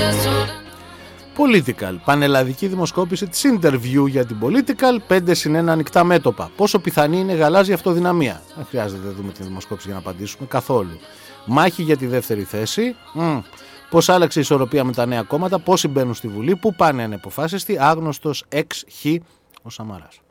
Political. Πανελλαδική δημοσκόπηση της Interview για την Political. 5-1 ανοιχτά μέτωπα. Πόσο πιθανή είναι γαλάζια αυτοδυναμία? Δεν χρειάζεται να δούμε τη δημοσκόπηση για να απαντήσουμε καθόλου. Μάχη για τη δεύτερη θέση. Πώς άλλαξε η ισορροπία με τα νέα κόμματα. Πόσοι μπαίνουν στη Βουλή. Πού πάνε ανεποφάσιστοι. Άγνωστος εξ χ ο Σαμαράς.